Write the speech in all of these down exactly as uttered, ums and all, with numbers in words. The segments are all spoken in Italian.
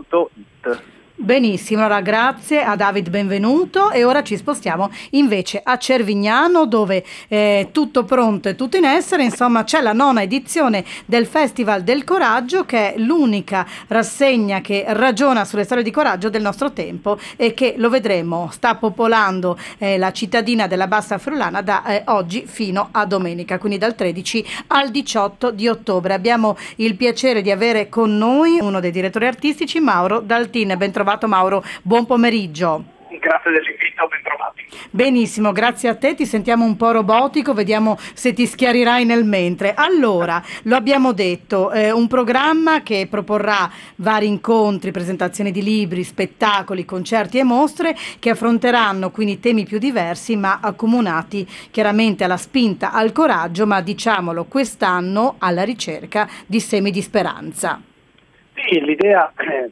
punto it. Benissimo, allora grazie a David, benvenuto, e ora ci spostiamo invece a Cervignano, dove è tutto pronto e tutto in essere. Insomma, c'è la nona edizione del Festival del Coraggio, che è l'unica rassegna che ragiona sulle storie di coraggio del nostro tempo e che, lo vedremo, sta popolando eh, la cittadina della Bassa Friulana da eh, oggi fino a domenica, quindi dal tredici al diciotto di ottobre. Abbiamo il piacere di avere con noi uno dei direttori artistici, Mauro Daltin. Ben trovato Mauro, buon pomeriggio. Grazie dell'invito, ben trovati. Benissimo, grazie a te, ti sentiamo un po' robotico, vediamo se ti schiarirai nel mentre. Allora, lo abbiamo detto, eh, un programma che proporrà vari incontri, presentazioni di libri, spettacoli, concerti e mostre che affronteranno quindi temi più diversi, ma accomunati chiaramente alla spinta al coraggio, ma diciamolo, quest'anno alla ricerca di semi di speranza. Sì, l'idea eh,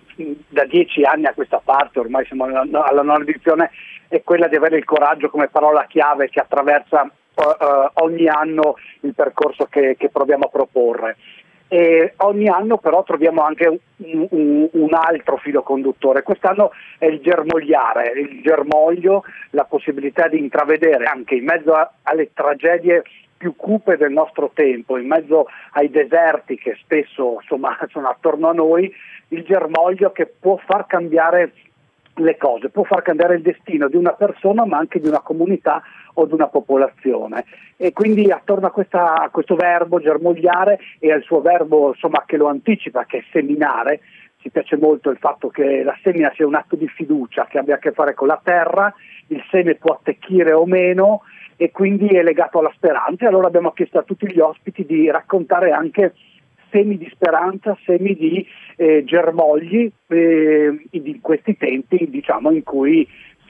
da dieci anni a questa parte, ormai siamo alla, alla nona edizione, è quella di avere il coraggio come parola chiave che attraversa uh, uh, ogni anno il percorso che, che proviamo a proporre. E ogni anno però troviamo anche un, un, un altro filo conduttore. Quest'anno è il germogliare, il germoglio, la possibilità di intravedere anche in mezzo a, alle tragedie più cupe del nostro tempo, in mezzo ai deserti che spesso insomma sono attorno a noi, il germoglio che può far cambiare le cose, può far cambiare il destino di una persona ma anche di una comunità o di una popolazione. E quindi attorno a, questa, a questo verbo germogliare e al suo verbo insomma che lo anticipa, che è seminare, ci piace molto il fatto che la semina sia un atto di fiducia che abbia a che fare con la terra, il seme può attecchire o meno e quindi è legato alla speranza. E allora abbiamo chiesto a tutti gli ospiti di raccontare anche semi di speranza, semi di eh, germogli eh, di questi tempi, diciamo, in cui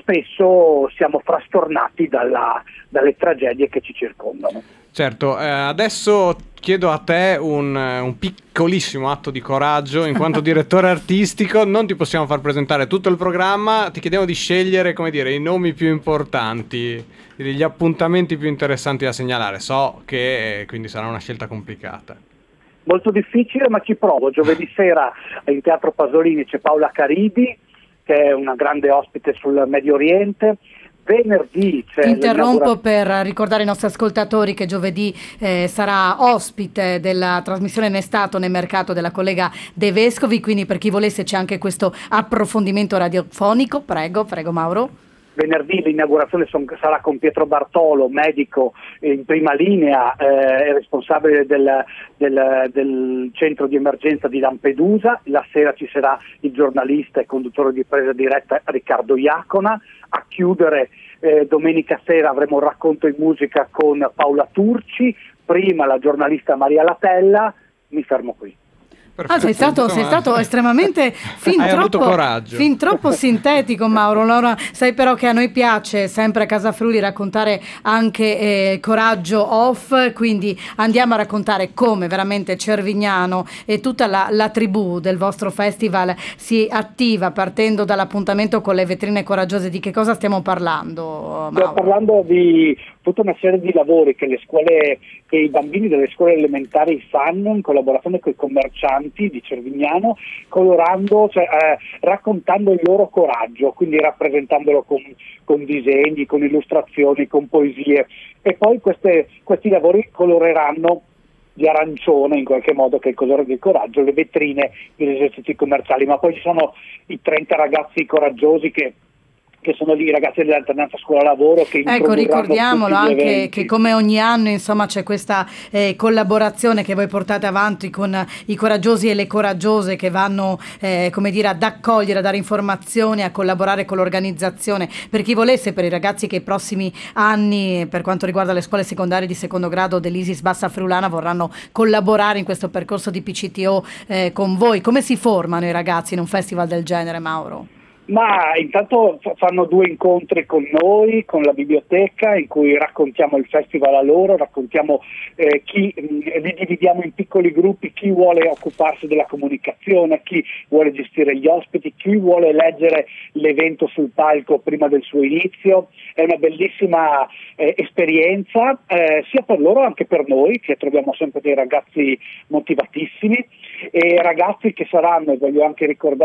spesso siamo frastornati dalla, dalle tragedie che ci circondano. Certo, eh, adesso chiedo a te un, un piccolissimo atto di coraggio in quanto direttore artistico. Non ti possiamo far presentare tutto il programma, ti chiediamo di scegliere, come dire, i nomi più importanti, gli appuntamenti più interessanti da segnalare. So che eh, quindi sarà una scelta complicata. Molto difficile, ma ci provo. Giovedì sera in Teatro Pasolini c'è Paola Caridi, che è una grande ospite sul Medio Oriente. Venerdì c'è Interrompo per ricordare ai nostri ascoltatori che giovedì eh, sarà ospite della trasmissione Ne Stato nel mercato della collega De Vescovi, quindi per chi volesse c'è anche questo approfondimento radiofonico. Prego, prego Mauro. Venerdì l'inaugurazione son, sarà con Pietro Bartolo, medico in prima linea, eh, responsabile del, del, del centro di emergenza di Lampedusa. La sera ci sarà il giornalista e conduttore di presa diretta Riccardo Iacona. A chiudere eh, domenica sera avremo un racconto in musica con Paola Turci, prima la giornalista Maria Latella. Mi fermo qui. Ah, sei stato, sei stato estremamente fin troppo, fin troppo sintetico, Mauro. Allora, sai però che a noi piace sempre a Casa Friuli raccontare anche eh, coraggio off, quindi andiamo a raccontare come veramente Cervignano e tutta la, la tribù del vostro festival si attiva partendo dall'appuntamento con le vetrine coraggiose. Di che cosa stiamo parlando, Mauro? Stiamo parlando di tutta una serie di lavori che le scuole, che i bambini delle scuole elementari fanno in collaborazione con i commercianti di Cervignano, colorando, cioè, eh, raccontando il loro coraggio, quindi rappresentandolo con, con disegni, con illustrazioni, con poesie, e poi queste, questi lavori coloreranno di arancione in qualche modo, che è il colore del coraggio, le vetrine degli esercizi commerciali. Ma poi ci sono i trenta ragazzi coraggiosi che che sono lì i ragazzi dell'alternanza scuola-lavoro che ecco, ricordiamolo anche che come ogni anno insomma c'è questa eh, collaborazione che voi portate avanti con i coraggiosi e le coraggiose che vanno eh, come dire ad accogliere, a dare informazioni, a collaborare con l'organizzazione. Per chi volesse, per i ragazzi che i prossimi anni per quanto riguarda le scuole secondarie di secondo grado dell'Isis Bassa Friulana vorranno collaborare in questo percorso di P C T O eh, con voi, come si formano i ragazzi in un festival del genere, Mauro? Ma intanto fanno due incontri con noi, con la biblioteca, in cui raccontiamo il festival a loro, raccontiamo eh, chi, mh, li dividiamo in piccoli gruppi, chi vuole occuparsi della comunicazione, chi vuole gestire gli ospiti, chi vuole leggere l'evento sul palco prima del suo inizio. È una bellissima eh, esperienza, eh, sia per loro anche per noi, che troviamo sempre dei ragazzi motivatissimi, e ragazzi che saranno, e voglio anche ricordare